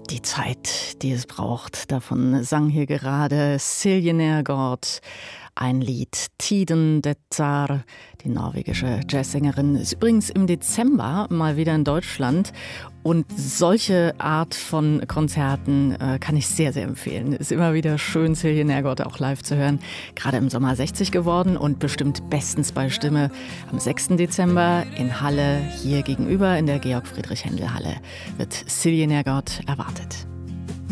Die Zeit, die es braucht, davon sang hier gerade Silje Nergård ein Lied, Tiden det tar. Die norwegische Jazzsängerin ist übrigens im Dezember mal wieder in Deutschland. Und solche Art von Konzerten kann ich sehr, sehr empfehlen. Ist immer wieder schön, Silje Nergård auch live zu hören. Gerade im Sommer 60 geworden und bestimmt bestens bei Stimme. Am 6. Dezember in Halle, hier gegenüber in der Georg-Friedrich-Händel-Halle, wird Silje Nergård erwartet.